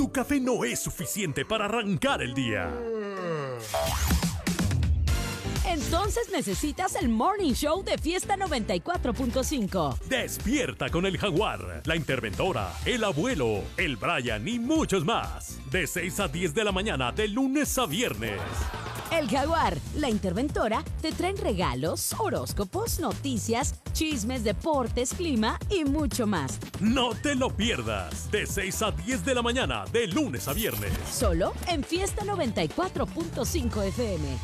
Tu café no es suficiente para arrancar el día. Entonces necesitas el Morning Show de Fiesta 94.5. Despierta con el Jaguar, la interventora, el abuelo, el Brian y muchos más. De 6 a 10 de la mañana, de lunes a viernes. El Jaguar, la interventora, te traen regalos, horóscopos, noticias, chismes, deportes, clima y mucho más. No te lo pierdas. De 6 a 10 de la mañana, de lunes a viernes. Solo en Fiesta 94.5 FM.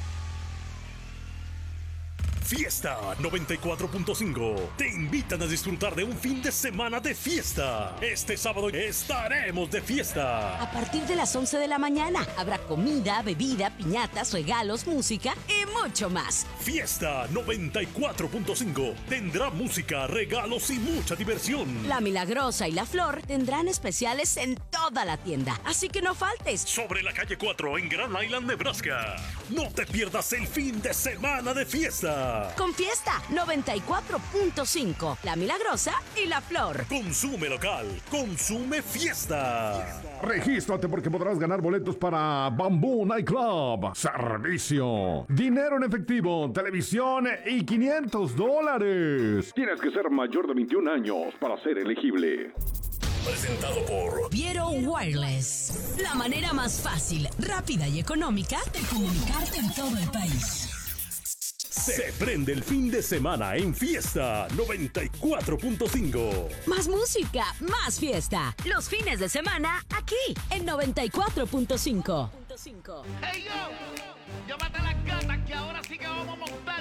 Fiesta 94.5 te invitan a disfrutar de un fin de semana de fiesta. Este sábado estaremos de fiesta. A partir de las 11 de la mañana habrá comida, bebida, piñatas, regalos, música y mucho más. Fiesta 94.5 tendrá música, regalos y mucha diversión. La Milagrosa y la Flor tendrán especiales en toda la tienda, así que no faltes. Sobre la calle 4 en Grand Island, Nebraska. No te pierdas el fin de semana de fiesta. Con Fiesta 94.5, La Milagrosa y La Flor. Consume local, consume fiesta. Regístrate porque podrás ganar boletos para Bamboo Nightclub. Servicio, dinero en efectivo, televisión y $500. Tienes que ser mayor de 21 años para ser elegible. Presentado por Viero Wireless. La manera más fácil, rápida y económica de comunicarte en todo el país. Se prende el fin de semana en Fiesta 94.5. Más música, más fiesta. Los fines de semana aquí en 94.5. Hey yo, llámate a las gatas que ahora sí que vamos a montar.